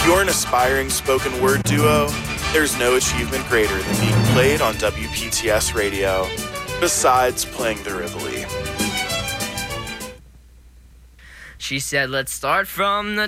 you're an aspiring spoken word duo, there's no achievement greater than being played on WPTS radio, besides playing the Rivoli. She said, let's start from the